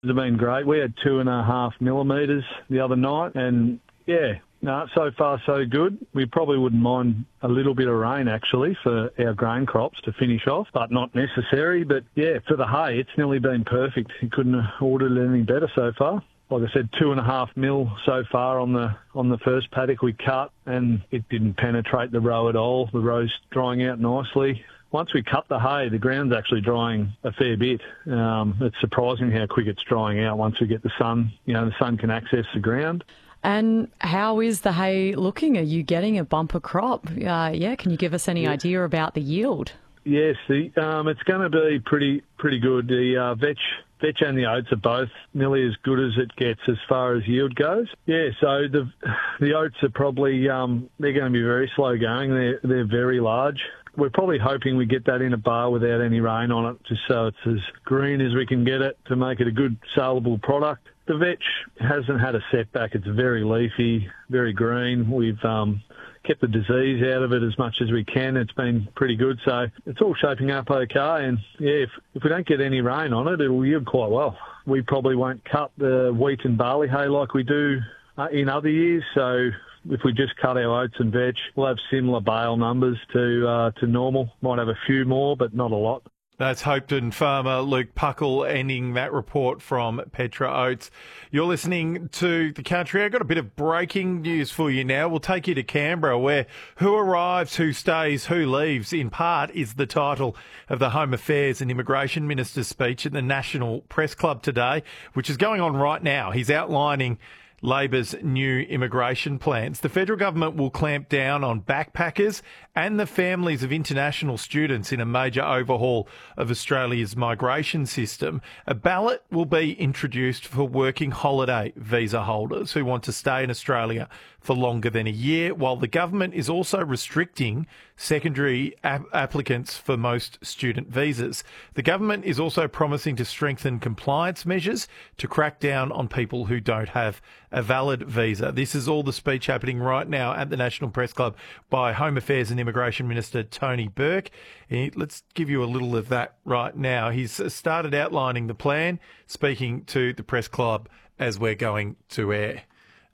It's been great. We had 2.5 millimetres the other night, and yeah, no, so far so good. We probably wouldn't mind a little bit of rain actually for our grain crops to finish off, but not necessary. But yeah, for the hay, it's nearly been perfect. You couldn't have ordered it any better so far. Like I said, 2.5 mil so far on the first paddock we cut, and it didn't penetrate the row at all. The row's drying out nicely. Once we cut the hay, the ground's actually drying a fair bit. It's surprising how quick it's drying out once we get the sun. You know, the sun can access the ground. And how is the hay looking? Are you getting a bumper crop? Can you give us any idea about the yield? Yes, it's going to be pretty good. The vetch and the oats are both nearly as good as it gets as far as yield goes. Yeah, so the oats are probably they're going to be very slow going. They're very large. We're probably hoping we get that in a bar without any rain on it, just so it's as green as we can get it to make it a good saleable product. The vetch hasn't had a setback. It's very leafy, very green. We've kept the disease out of it as much as we can. It's been pretty good, so it's all shaping up okay. And yeah, if we don't get any rain on it, it'll yield quite well. We probably won't cut the wheat and barley hay like we do in other years, so if we just cut our oats and veg, we'll have similar bale numbers to normal. Might have a few more, but not a lot. That's Hopetoun farmer Luke Puckle ending that report from Petra Oats. You're listening to The Country. I've got a bit of breaking news for you now. We'll take you to Canberra, where Who Arrives, Who Stays, Who Leaves, in part, is the title of the Home Affairs and Immigration Minister's speech at the National Press Club today, which is going on right now. He's outlining Labor's new immigration plans. The federal government will clamp down on backpackers and the families of international students in a major overhaul of Australia's migration system. A ballot will be introduced for working holiday visa holders who want to stay in Australia for longer than a year, while the government is also restricting secondary applicants for most student visas. The government is also promising to strengthen compliance measures to crack down on people who don't have a valid visa. This is all the speech happening right now at the National Press Club by Home Affairs and Immigration Minister Tony Burke. Let's give you a little of that right now. He's started outlining the plan, speaking to the Press Club as we're going to air.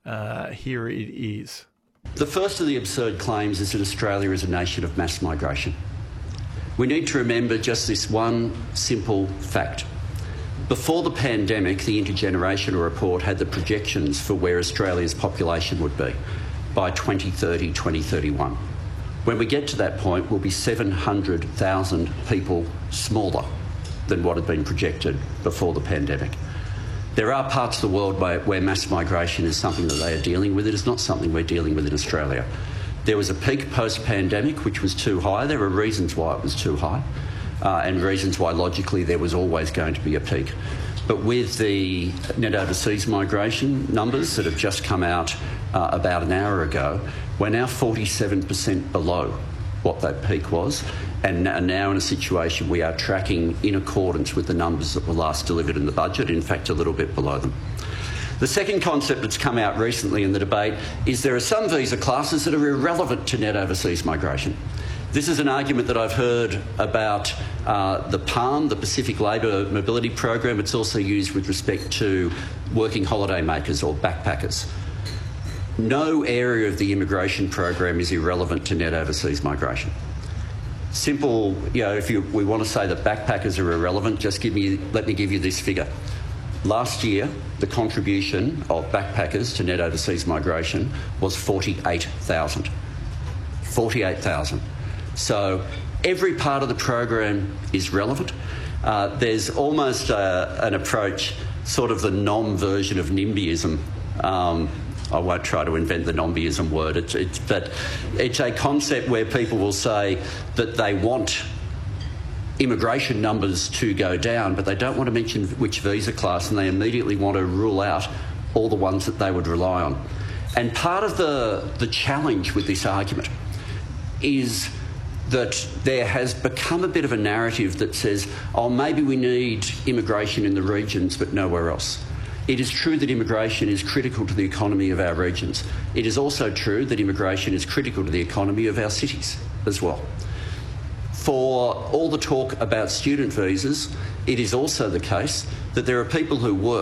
Here it is. The first of the absurd claims is that Australia is a nation of mass migration. We need to remember just this one simple fact. Before the pandemic, the Intergenerational Report had the projections for where Australia's population would be by 2030, 2031. When we get to that point, we'll be 700,000 people smaller than what had been projected before the pandemic. There are parts of the world where mass migration is something that they are dealing with. It is not something we're dealing with in Australia. There was a peak post-pandemic which was too high. There were reasons why it was too high and reasons why logically there was always going to be a peak. But with the net overseas migration numbers that have just come out about an hour ago, we're now 47% below what that peak was, and are now in a situation we are tracking in accordance with the numbers that were last delivered in the budget, in fact a little bit below them. The second concept that's come out recently in the debate is there are some visa classes that are irrelevant to net overseas migration. This is an argument that I've heard about the PALM, the Pacific Labour Mobility Program. It's also used with respect to working holiday makers or backpackers. No area of the immigration program is irrelevant to net overseas migration. Simple, if we want to say that backpackers are irrelevant, let me give you this figure. Last year, the contribution of backpackers to net overseas migration was 48,000. 48,000. So every part of the program is relevant. There's almost an approach, sort of the nom version of NIMBYism. I won't try to invent the NIMBYism word, but it's a concept where people will say that they want immigration numbers to go down, but they don't want to mention which visa class, and they immediately want to rule out all the ones that they would rely on. And part of the challenge with this argument is that there has become a bit of a narrative that says, oh, maybe we need immigration in the regions but nowhere else. It is true that immigration is critical to the economy of our regions. It is also true that immigration is critical to the economy of our cities as well. For all the talk about student visas, it is also the case that there are people who work